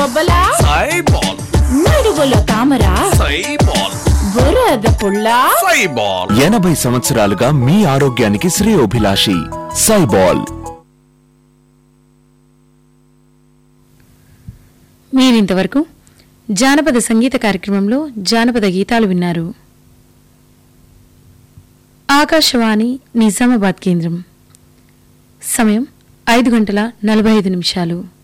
బొబ్బలా సైబాల్ నడువుల తామరా సైబాల్ బురద పుల్ల సైబాల్ 80 సంవత్సరాలుగా మీ ఆరోగ్యానికి శ్రేయోభిలాషి సైబాల్. మీరింతవరకు జానపద సంగీత కార్యక్రమంలో జానపద గీతాలు విన్నారు. ఆకాశవాణి నిజామాబాద్ కేంద్రం. సమయం 5:45.